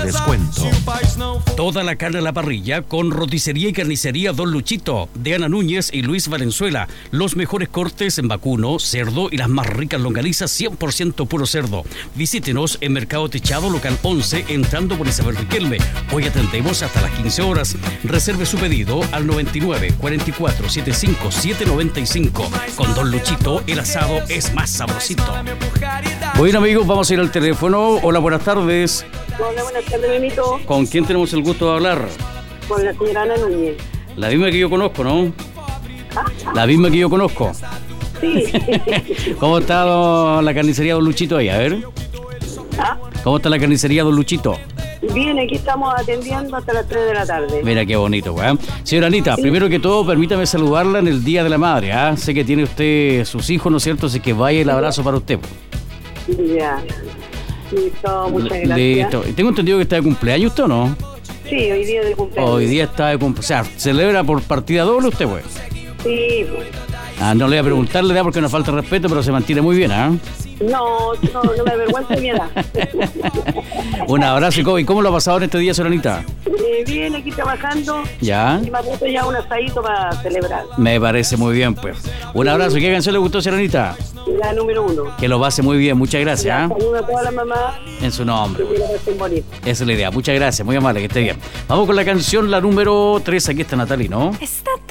Descuento. Toda la carne a la parrilla con roticería y carnicería Don Luchito, de Ana Núñez y Luis Valenzuela. Los mejores cortes en vacuno, cerdo y las más ricas longanizas 100% puro cerdo. Visítenos en Mercado Techado, local 11, entrando por Isabel Riquelme. Hoy atendemos hasta las 15 horas. Reserve su pedido al 99 44 75 795. Con Don Luchito, el asado es más sabrosito. Bueno, amigos, vamos a ir al teléfono. Hola, buenas tardes. Hola, buenas tardes, Benito. ¿Con quién tenemos el gusto de hablar? Con la señora Ana Núñez. La misma que yo conozco, ¿no? ¿Ah? La misma que yo conozco. Sí. ¿Cómo está la carnicería Don Luchito ahí? A ver. ¿Ah? ¿Cómo está la carnicería Don Luchito? Bien, aquí estamos atendiendo hasta las 3 de la tarde. Mira qué bonito, ¿eh? Señora Anita, primero que todo, permítame saludarla en el Día de la Madre, ¿ah? Sé que tiene usted sus hijos, ¿no es cierto? Así que vaya el abrazo para usted. Ya. Listo, muchas gracias. Listo. Tengo entendido que está de cumpleaños usted, ¿o no? Sí, hoy día de cumpleaños. Hoy día está de cumpleaños. O sea, ¿celebra por partida doble usted, pues? Sí, pues. No le voy a preguntarle, porque nos falta respeto, pero se mantiene muy bien, ¿ah? No me avergüenza mi edad. Un abrazo, Kobe. ¿Cómo lo ha pasado en este día, señora Anita? Bien, aquí trabajando. ¿Ya? Y me ha puesto ya un asadito para celebrar. Me parece muy bien, pues. Un abrazo. ¿Qué canción le gustó, señora Anita? La número 1. Que lo pase muy bien. Muchas gracias. ¿Ah? Saludo a toda la mamá. En su nombre. Que la pasen bonito. Esa es la idea. Muchas gracias. Muy amable. Que esté bien. Vamos con la canción, la número 3. Aquí está Natalie, ¿no? Esta